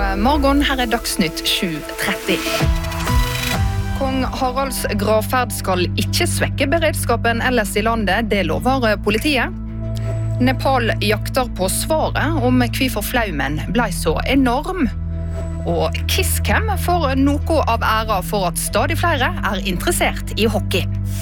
God morgen, her Dagsnytt 7:30. Kong Haralds gravferd skal ikke svekke beredskapen ellers i landet, det lover politiet. Nepal jakter på svaret om hvorfor flaumen ble så enorm. Og Kisscam får noe av æra for at stadig flere interessert i hockey.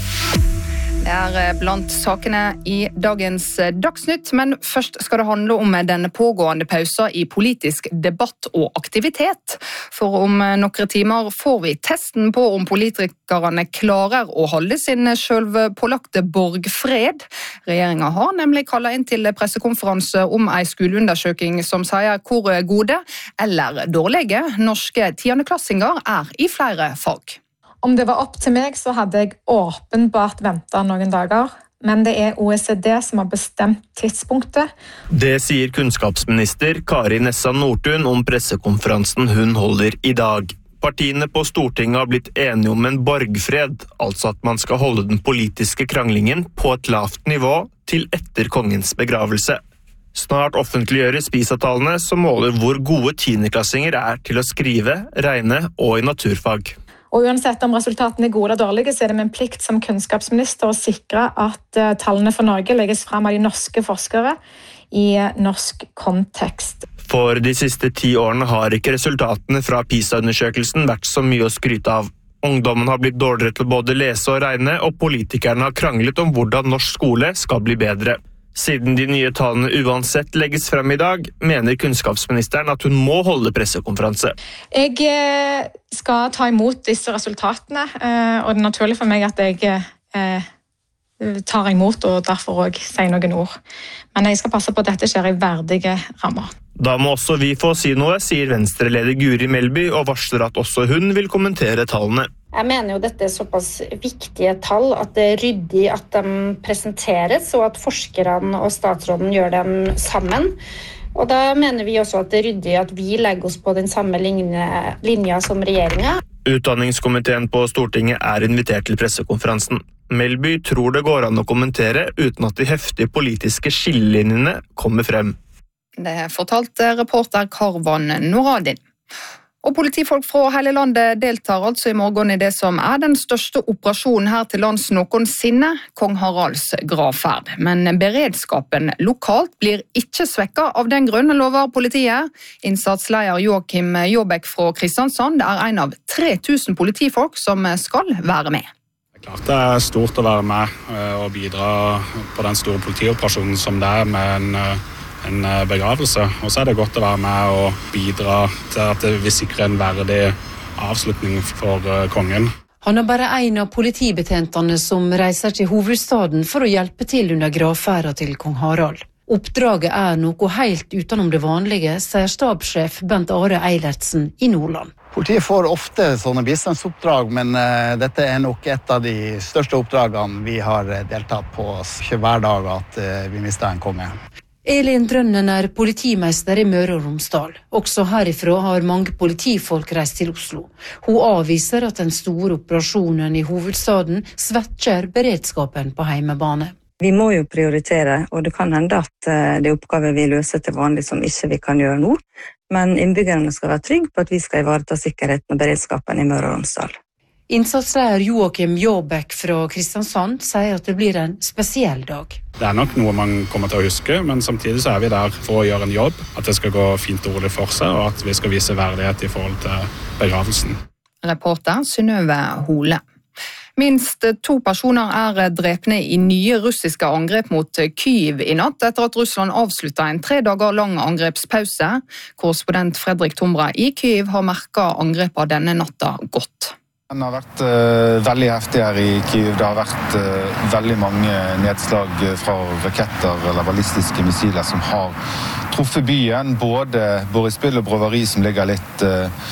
Det blant sakene i dagens Dagsnytt, men først skal det handle om den pågående pausen i politisk debatt og aktivitet. For om noen timer får vi testen på om politikerne klarer å holde sin selvpålagte borgfred. Regjeringen har nemlig kallet inn til pressekonferanse om en skoleundersøking som sier hvor gode eller dårlige norske tiendeklassinger i flere fag. Om det var opp til meg, så hadde jeg åpenbart ventet noen dager. Men det OECD som har bestemt tidspunktet. Det sier kunnskapsminister Kari Nessa Nordtun om pressekonferansen hun holder i dag. Partiene på Stortinget har blitt enige om en borgfred, altså at man skal holde den politiske kranglingen på et lavt nivå til etter kongens begravelse. Snart offentliggjøres PISA-tallene som måler hvor gode tiendeklassinger til å skrive, regne og i naturfag. Og uansett om resultatene gode eller dårlige, så det min plikt som kunnskapsminister å sikre at tallene for Norge legges frem av de norske forskere i norsk kontekst. For de siste 10 årene har ikke resultatene fra PISA-undersøkelsen vært så mye å skryte av. Ungdommen har blitt dårligere til både lese og regne, og politikerne har kranglet om hvordan norsk skole skal bli bedre. Siden de nye tallene uansett legges frem i dag, mener kunnskapsministeren at hun må holde pressekonferanse. Jeg skal ta imot disse resultatene, og det er naturlig for meg at jeg tar imot og derfor også sier noen ord. Men jeg skal passe på at dette skjer i verdige rammer. Da må også vi få si noe, sier Venstre-leder Guri Melby, og varsler at også hun vil kommentere tallene. Jeg mener jo dette såpass viktige tall at det er ryddig at de presenteres, og at forskerne og statsråden gjør dem sammen. Og da mener vi også at det er ryddig at vi legger oss på den samme linja som regjeringen. Utdanningskomiteen på Stortinget invitert til pressekonferansen. Melby tror det går an å kommentere uten at de heftige politiske skillelinjene kommer frem. Det fortalte reporter Karvan Noradin. Og politifolk fra hele landet deltar altså i morgen i det som den største operasjonen her til lands noensinne, Kong Haralds gravferd. Men beredskapen lokalt blir ikke svekket av den grunn, lover politiet. Innsatsleder Joakim Jåbæk fra Kristiansand er en av 3000 politifolk som skal være med. Det er stort å være med og bidra på den store politioperasjonen som det med en begravelse, og så det godt å være med og bidra til at vi sikrer en verdig avslutning for kongen. Han er bare en av politibetjentene som reiser til hovedstaden for å hjelpe til under gravferden til kong Harald. Oppdraget noe helt utenom det vanlige, sier stabssjef Bent Are Eilertsen i Nordland. Politiet får ofte sånne bistandsoppdrag, men dette nok et av de største oppdragene vi har deltatt på. Ikke hver dag at vi mister en konge. Elin Drønnen politimeister i Møre og Romsdal. Også herifra har mange politifolk reist til Oslo. Hun avviser at den store operasjonen i hovedstaden svekker beredskapen på heimebane. Vi må jo prioritere, og det kan hende at det oppgaver vi løser til vanlig som ikke vi kan gjøre nå. Men innbyggerne skal være trygge på at vi skal ivareta sikkerheten og beredskapen i Møre og Romsdal. Innsatsleder Joakim Jåbæk fra Kristiansand sier at det blir en spesiell dag. Det nok noe man kommer til å huske, men samtidig så vi der for å gjøre en jobb, at det skal gå fint og rolig for seg, og at vi skal vise verdighet i forhold til begravelsen. Reporter Synnøve Hole. Minst 2 personer drepne i nye russiske angrep mot Kyiv i natt, etter at Russland avsluttet en 3 dager lang angrepspause. Korrespondent Fredrik Tombra i Kyiv har merket angrepet denne natta godt. Den har vært veldig heftig her i Kyiv. Det har vært veldig mange nedslag fra raketter eller ballistiske missiler som har truffet byen. Både Boryspil og Brovary som ligger litt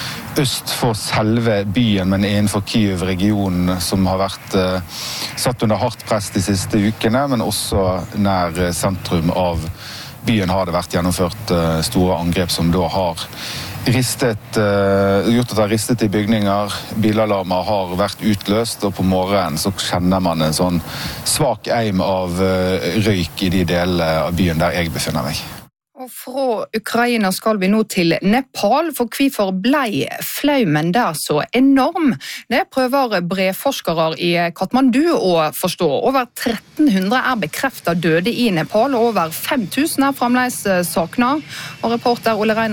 øst for selve byen, men innenfor Kyiv-regionen som har vært satt under hardt press de siste ukene, men også nær sentrum av byen har det vært gjennomført store angrep som da har gjort at det har ristet i bygninger, bilalarmer har vært utløst, og på morgenen så kjenner man en sånn svak eim av røyk i de delene av byen der jeg befinner meg. Og fra Ukraina skal vi nå til Nepal, for hvorfor ble flaumen der så enorm? Det prøver brevforskere i Kathmandu å forstå. Over 1300 bekreftet døde i Nepal, og over 5000 fremdeles savnet. Og reporter Ole Reiner